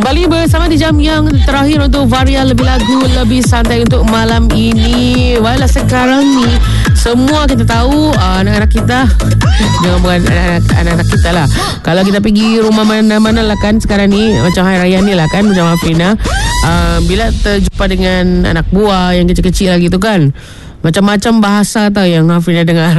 Kembali bersama di jam yang terakhir untuk Varia Lebih Lagu Lebih Santai untuk malam ini. Walau sekarang ni semua kita tahu anak-anak kita jangan bukan anak-anak kita lah. Kalau kita pergi rumah mana-mana lah kan sekarang ni, macam Hari Raya ni lah kan, macam Afrina, bila terjumpa dengan anak buah yang kecil-kecil lagi tu kan, macam-macam bahasa tau yang Afrina dengar.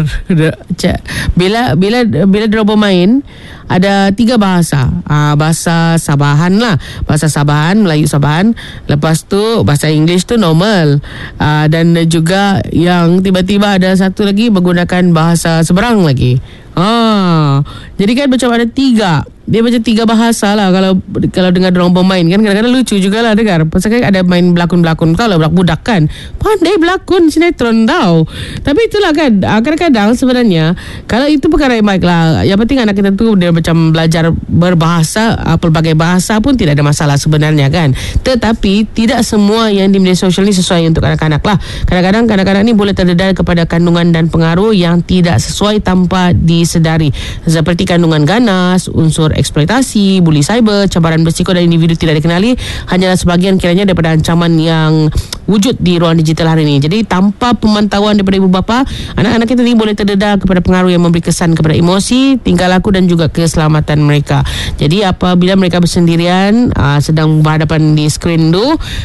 Bila dia bermain, ada 3 bahasa. Bahasa Sabahan lah, bahasa Sabahan, Melayu Sabahan. Lepas tu bahasa English tu normal, dan juga yang tiba-tiba ada satu lagi menggunakan bahasa seberang lagi. Jadi kan macam ada 3. Dia macam 3 bahasa lah kalau dengar dorang bermain kan. Kadang-kadang lucu jugalah dengar. Pasal kan ada main berlakon-berlakon. Kau lah budak kan, pandai berlakon sinetron tau. Tapi itulah kan, kadang-kadang sebenarnya kalau itu perkara yang baik lah. Yang penting anak kita tu dia macam belajar berbahasa, pelbagai bahasa pun tidak ada masalah sebenarnya kan. Tetapi tidak semua yang di media sosial ni sesuai untuk anak-anak lah. Kadang-kadang kanak-kanak ni boleh terdedah kepada kandungan dan pengaruh yang tidak sesuai tanpa disedari, seperti kandungan ganas, unsur eksploitasi, buli cyber, cabaran bersiko dan individu tidak dikenali hanyalah sebahagian kiranya daripada ancaman yang wujud di ruang digital hari ini. Jadi tanpa pemantauan daripada ibu bapa, anak-anak kita ni boleh terdedah kepada pengaruh yang memberi kesan kepada emosi, tingkah laku dan juga keselamatan mereka. Jadi apabila mereka bersendirian, sedang berhadapan di skrin tu,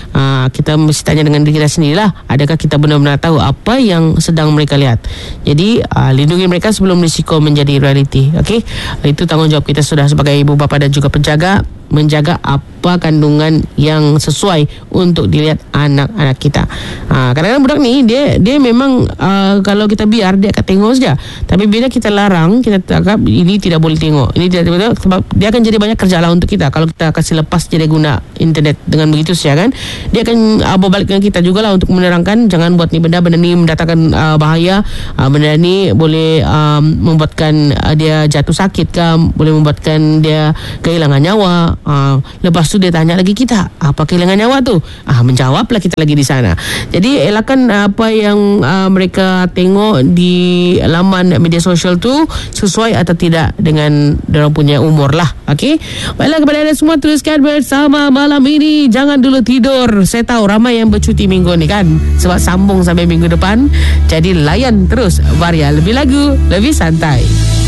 kita mesti tanya dengan diri kita sendirilah, adakah kita benar-benar tahu apa yang sedang mereka lihat. Jadi lindungi mereka sebelum risiko menjadi realiti. Okey, itu tanggungjawab kita sudah sebagai ibu bapa dan juga penjaga, menjaga apa kandungan yang sesuai untuk dilihat anak-anak kita. Kadang-kadang budak ni dia memang kalau kita biar dia akan tengok saja. Tapi bila kita larang, kita cakap ini tidak boleh tengok, ini tidak boleh, sebab dia akan jadi banyak kerja lah untuk kita. Kalau kita kasih lepas dia guna internet dengan begitu saja kan, dia akan berbalik dengan kita jugalah untuk menerangkan jangan buat ni benda ni mendatangkan bahaya, benda ni boleh membuatkan dia jatuh sakit ke, boleh membuatkan dia kehilangan nyawa. Lepas tu dia tanya lagi kita, apa kehilangan nyawa tu? Menjawablah kita lagi di sana. Jadi elakkan apa yang mereka tengok di laman media sosial tu sesuai atau tidak dengan diorang punya umur lah. Okey, baiklah, kepada anda semua teruskan bersama malam ini. Jangan dulu tidur. Saya tahu ramai yang bercuti minggu ni kan, sebab sambung sampai minggu depan. Jadi layan terus Varia Lebih Lagu Lebih Santai.